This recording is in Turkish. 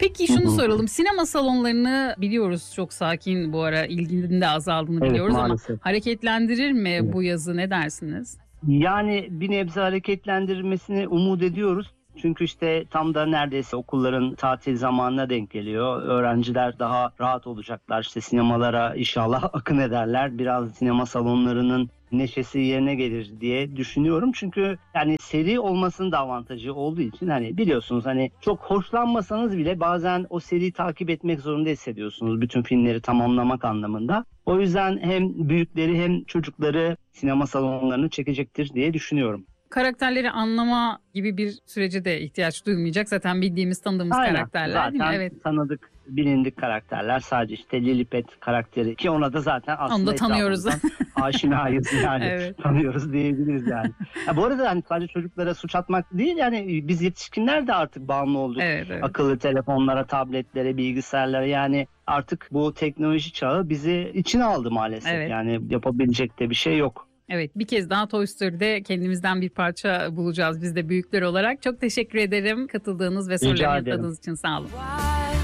Peki şunu soralım. Sinema salonlarını biliyoruz çok sakin bu ara, ilginin de azaldığını Evet, biliyoruz maalesef. ama hareketlendirir mi Evet. bu yazı, ne dersiniz? Yani bir nebze hareketlendirmesini umut ediyoruz. Çünkü işte tam da neredeyse okulların tatil zamanına denk geliyor. Öğrenciler daha rahat olacaklar. İşte sinemalara inşallah akın ederler. Biraz sinema salonlarının neşesi yerine gelir diye düşünüyorum. Çünkü yani seri olmasının da avantajı olduğu için hani biliyorsunuz hani çok hoşlanmasanız bile bazen o seriyi takip etmek zorunda hissediyorsunuz. Bütün filmleri tamamlamak anlamında. O yüzden hem büyükleri hem çocukları sinema salonlarını çekecektir diye düşünüyorum. Karakterleri anlama gibi bir sürece de ihtiyaç duymayacak. Zaten bildiğimiz, tanıdığımız Aynen. karakterler değil mi? Zaten Evet. tanıdık, bilindik karakterler. Sadece işte Lilipet karakteri ki ona da zaten Onu aslında da tanıyoruz. etrafımızdan aşinayız yani. Evet. Tanıyoruz diyebiliriz yani. Bu arada hani sadece çocuklara suç atmak değil yani biz yetişkinler de artık bağımlı olduk. Evet, evet. Akıllı telefonlara, tabletlere, bilgisayarlara yani artık bu teknoloji çağı bizi içine aldı maalesef. Evet. Yani yapabilecek de bir şey yok. Evet, bir kez daha Toy Story'de kendimizden bir parça bulacağız biz de büyükler olarak. Çok teşekkür ederim katıldığınız ve sorularımı ederim. yanıtladığınız için, sağ olun.